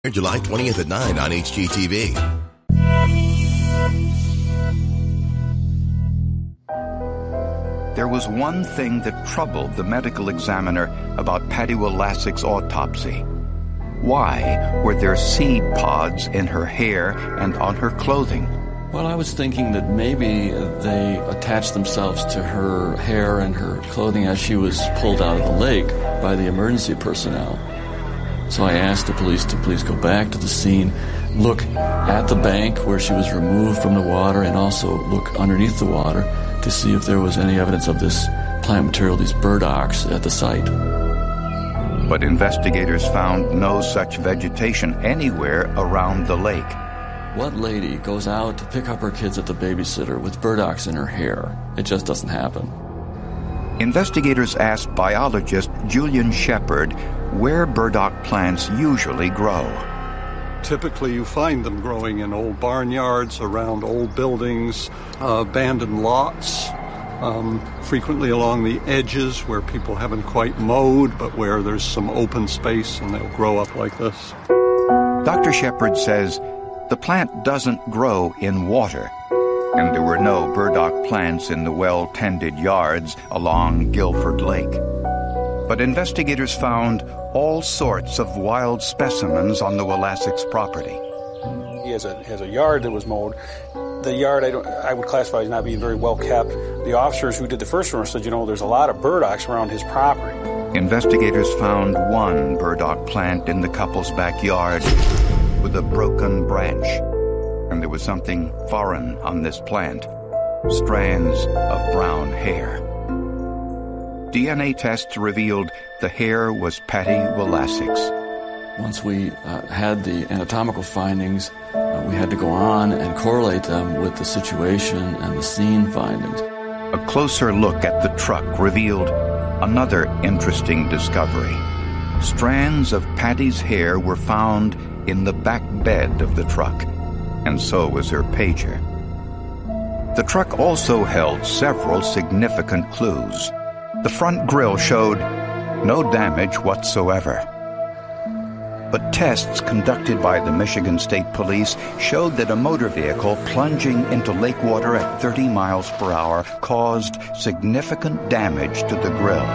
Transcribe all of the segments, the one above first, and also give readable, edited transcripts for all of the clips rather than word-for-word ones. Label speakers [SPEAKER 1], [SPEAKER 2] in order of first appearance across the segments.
[SPEAKER 1] July 20th at 9 on HGTV.
[SPEAKER 2] There was one thing that troubled the medical examiner about Patty Wolask's autopsy. Why were there seed pods in her hair and on her clothing?
[SPEAKER 3] Well, I was thinking that maybe they attached themselves to her hair and her clothing as she was pulled out of the lake by the emergency personnel. So I asked the police to please go back to the scene, look at the bank where she was removed from the water, and also look underneath the water to see if there was any evidence of this plant material, these burdocks, at the site.
[SPEAKER 2] But investigators found no such vegetation anywhere around the lake.
[SPEAKER 3] What lady goes out to pick up her kids at the babysitter with burdocks in her hair? It just doesn't happen.
[SPEAKER 2] Investigators asked biologist Julian Shepard where burdock plants usually grow.
[SPEAKER 4] Typically you find them growing in old barnyards, around old buildings, abandoned lots, frequently along the edges where people haven't quite mowed, but where there's some open space, and they'll grow up like this.
[SPEAKER 2] Dr. Shepard says the plant doesn't grow in water, and there were no burdock plants in the well-tended yards along Guilford Lake. But investigators found all sorts of wild specimens on the Wolask's property.
[SPEAKER 5] He has a yard that was mowed. The yard I would classify as not being very well kept. The officers who did the first one said, there's a lot of burdocks around his property.
[SPEAKER 2] Investigators found one burdock plant in the couple's backyard with a broken branch. And there was something foreign on this plant, strands of brown hair. DNA tests revealed the hair was Patty Wolask's.
[SPEAKER 3] Once we had the anatomical findings, we had to go on and correlate them with the situation and the scene findings.
[SPEAKER 2] A closer look at the truck revealed another interesting discovery. Strands of Patty's hair were found in the back bed of the truck, and so was her pager. The truck also held several significant clues. The front grille showed no damage whatsoever. But tests conducted by the Michigan State Police showed that a motor vehicle plunging into lake water at 30 miles per hour caused significant damage to the grille.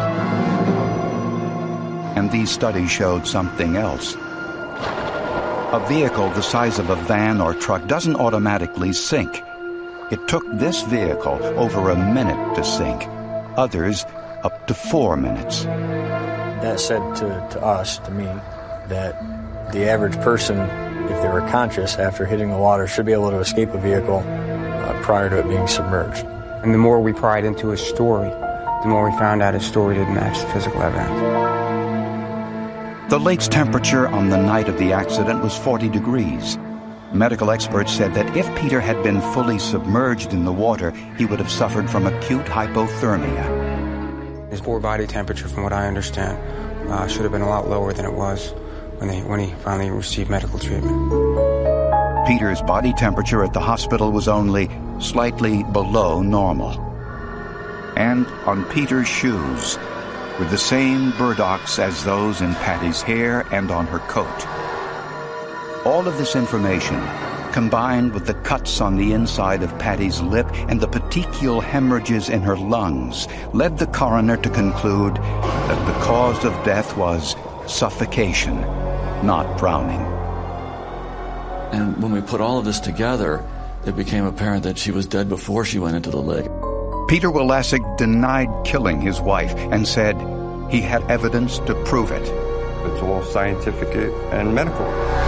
[SPEAKER 2] And these studies showed something else. A vehicle the size of a van or truck doesn't automatically sink. It took this vehicle over a minute to sink. Others up to 4 minutes.
[SPEAKER 6] That said to us, to me, that the average person, if they were conscious after hitting the water, should be able to escape a vehicle prior to it being submerged.
[SPEAKER 7] And the more we pried into his story, the more we found out his story didn't match the physical evidence.
[SPEAKER 2] The lake's temperature on the night of the accident was 40 degrees. Medical experts said that if Peter had been fully submerged in the water, he would have suffered from acute hypothermia.
[SPEAKER 7] His core body temperature, from what I understand, should have been a lot lower than it was when he finally received medical treatment.
[SPEAKER 2] Peter's body temperature at the hospital was only slightly below normal. And on Peter's shoes were the same burdocks as those in Patty's hair and on her coat. All of this information, combined with the cuts on the inside of Patty's lip and the petechial hemorrhages in her lungs, led the coroner to conclude that the cause of death was suffocation, not drowning.
[SPEAKER 3] And when we put all of this together, it became apparent that she was dead before she went into the lake.
[SPEAKER 2] Peter Wolask denied killing his wife and said he had evidence to prove it.
[SPEAKER 8] It's all scientific and medical.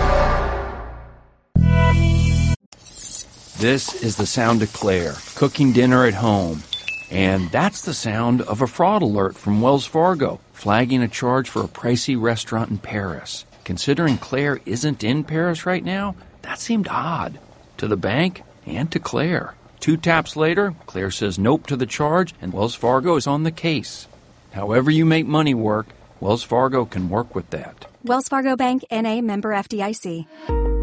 [SPEAKER 9] This is the sound of Claire, cooking dinner at home. And that's the sound of a fraud alert from Wells Fargo, flagging a charge for a pricey restaurant in Paris. Considering Claire isn't in Paris right now, that seemed odd. To the bank and to Claire. 2 taps later, Claire says nope to the charge, and Wells Fargo is on the case. However you make money work, Wells Fargo can work with that.
[SPEAKER 10] Wells Fargo Bank, N.A., member FDIC.